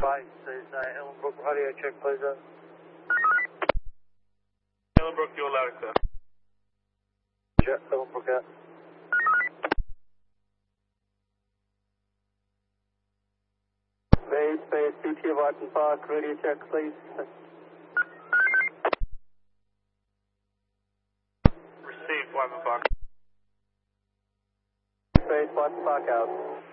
says Ellenbrook radio check, please. Ellenbrook, you're loud, sir. Check, Ellenbrook out. Base, CT Whiten Park, radio check, please. Received, Wyman Park. Base, Whiten Park out.